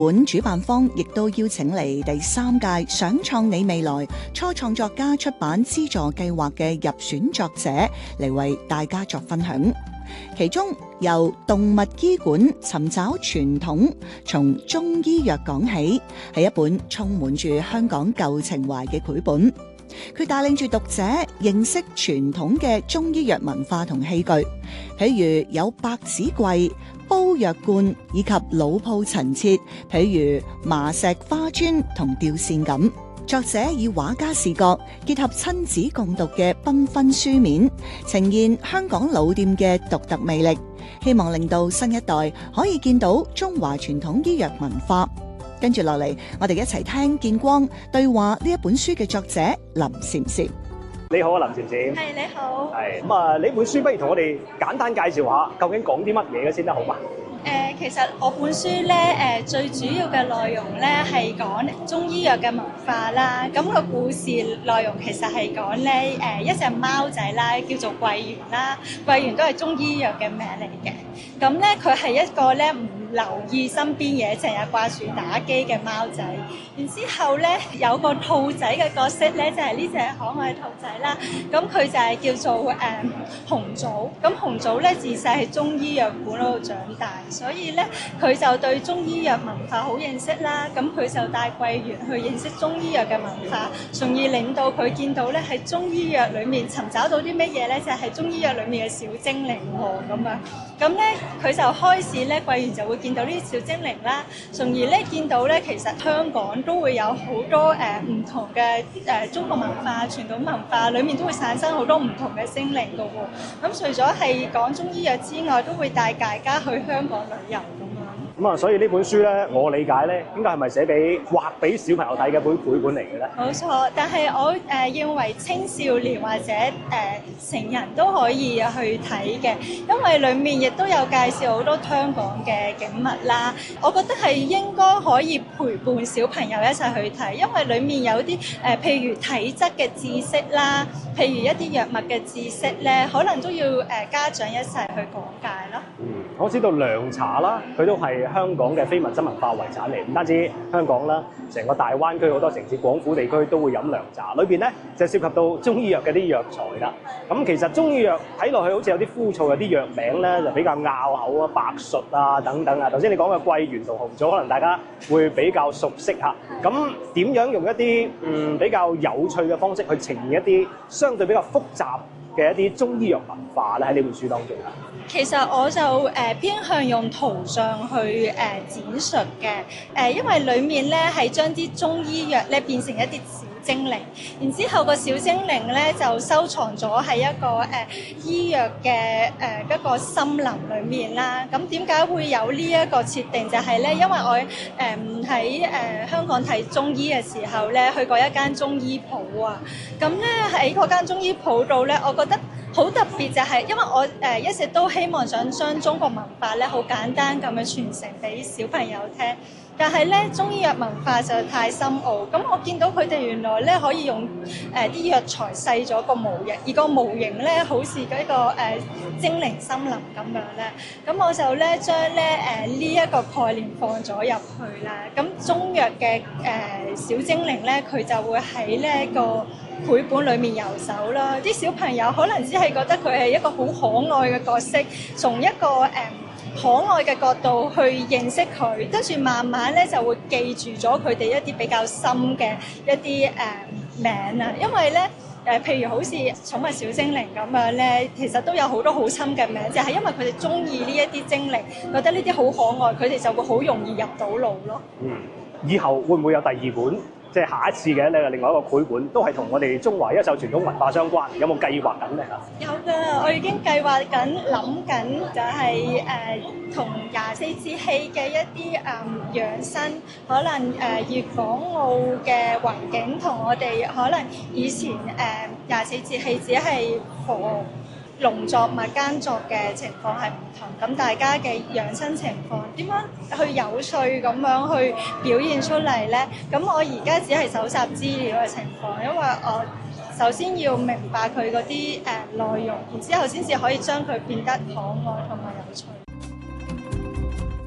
本主辦方亦都邀請嚟第3屆想創你未來初創作家出版資助計劃嘅入選作者嚟為大家作分享。其中由動物醫館尋找傳統，從中醫藥講起，係一本充滿住香港舊情懷嘅繪本。佢帶領住讀者認識傳統嘅中醫藥文化同器具，譬如有百子櫃、煲藥罐以及老鋪陳設，譬如麻石花磚同吊扇咁。作者以畫家視覺結合親子共讀嘅繽紛書面，呈現香港老店嘅獨特魅力，希望令到新一代可以見到中華傳統醫藥文化。跟住落嚟，我哋一齊聽見光對話呢一本書嘅作者林嬋嬋。 你好啊，林嬋嬋。 係，你好。 係咁啊！呢本書不如同我哋簡單介紹下，究竟講啲乜嘢嘅先得，好嘛？ 其實我本書咧，最主要嘅內容咧係講中醫藥嘅文化啦。咁個故事內容其實係講咧，一隻貓仔啦，叫做桂圓啦。桂圓都係中醫藥嘅名嚟嘅。咁咧，佢係一個咧唔留意身邊嘢，成日掛住打機嘅貓仔。然之後咧，有個兔仔嘅角色咧，就係呢隻可愛兔仔啦。咁佢就係叫做紅棗。咁紅棗咧自細喺中醫藥館嗰度長大，所以咧佢就對中醫藥文化好認識啦。咁佢就帶桂圓去認識中醫藥嘅文化，從而令到佢見到咧喺中醫藥裡面尋找到啲乜嘢咧，就係中醫藥裡面嘅小精靈喎咁樣。咁咧佢就開始咧，桂圓就會見到呢啲小精靈啦，從而咧見到咧其實香港都會有好多唔同嘅中國文化、傳統文化裡面都會產生好多唔同嘅精靈㗎喎。咁除咗係講中醫藥之外，都會帶大家去香港旅遊咁樣。 咁啊，所以呢本書咧，我理解咧，應該係咪寫俾畫俾小朋友睇嘅本繪本嚟嘅咧？ 冇錯，但係我認為青少年或者成人都可以去睇嘅，因為裡面亦都有介紹好多香港嘅景物啦。我覺得係應該可以陪伴小朋友一齊去睇，因為裡面有啲譬如體質嘅知識啦，譬如一啲藥物嘅知識咧，可能都要家長一齊去講解咯。 我知道涼茶啦，佢都係香港嘅非物質文化遺產嚟，唔單止香港啦，成個大灣區好多城市、廣府地區都會飲涼茶。裏邊咧就涉及到中醫藥嘅啲藥材啦。咁其實中醫藥睇落去好似有啲枯燥，有啲藥名咧就比較拗口啊，白術啊等等啊。頭先你講嘅桂圓同紅棗，可能大家會比較熟悉嚇。咁點樣用一啲比較有趣嘅方式去呈現一啲相對比較複雜嘅一啲中醫藥文化咧喺呢本書當中啊？ 其實我就偏向用圖像去展述嘅，因為裡面咧係將啲中醫藥咧變成一啲小精靈，然之後個小精靈咧就收藏咗喺一個醫藥嘅一個森林裡面啦。咁點解會有呢一個設定？就係咧，因為我喺香港睇中醫嘅時候咧，去過一間中醫鋪啊。咁咧喺嗰間中醫鋪度咧，我覺得好特別就係，因為我一直都希望想將中國文化咧好簡單咁樣傳承俾小朋友聽，但係咧中醫藥文化就太深奧。咁我見到佢哋原來咧可以用啲藥材製咗個模型，而個模型咧好似一個精靈森林咁樣咧。咁我就咧將咧呢一個概念放咗入去啦。咁中藥嘅小精靈咧，佢就會喺呢一個繪本裏面遊走啦，啲小朋友可能只係覺得佢係一個好可愛嘅角色，從一個可愛嘅角度去認識佢，跟住慢慢咧就會記住咗佢哋一啲比較深嘅一啲名啊，因為咧譬如好似寵物小精靈咁樣咧，其實都有好多好深嘅名，就係因為佢哋中意呢一啲精靈，覺得呢啲好可愛，佢哋就會好容易入到腦咯。 以後會唔會有第二本？即係下一次嘅另外一個繪本，都係同我哋中華優秀傳統文化相關，有冇計劃緊咧嚇？ 有㗎，我已經計劃緊、諗緊，就係同24節氣嘅一啲養生，可能粵港澳嘅環境同我哋可能以前24節氣只係農作物耕作嘅情況係唔同，咁大家嘅養生情況點樣去有趣咁樣去表現出嚟呢？咁我而家只係搜集資料嘅情況，因為我首先要明白佢嗰啲內容，然之後先至可以將佢變得可愛同埋有趣。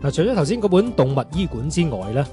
嗱，除咗頭先嗰本《動物醫館》之外咧，